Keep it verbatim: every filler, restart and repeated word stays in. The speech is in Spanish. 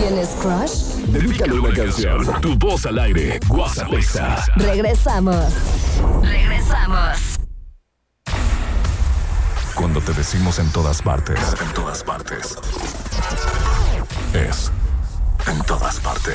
¿Tienes crush? Dedícale una canción. Tu voz al aire. WhatsApp Exa. Regresamos. Regresamos. Cuando te decimos en todas partes, en todas partes, es en todas partes.